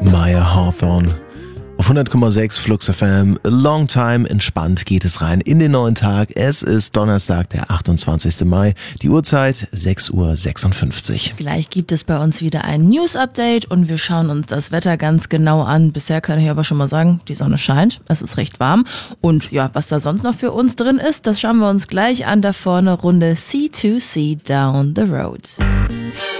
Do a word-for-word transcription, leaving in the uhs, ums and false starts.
Maya Hawthorne. Auf hundert Komma sechs Flux F M, a long time, entspannt geht es rein in den neuen Tag. Es ist Donnerstag, der achtundzwanzigster Mai, die Uhrzeit sechs Uhr sechsundfünfzig. Gleich gibt es bei uns wieder ein News-Update und wir schauen uns das Wetter ganz genau an. Bisher kann ich aber schon mal sagen, die Sonne scheint, es ist recht warm. Und ja, was da sonst noch für uns drin ist, das schauen wir uns gleich an. Da vorne Runde C zwei C Down the Road.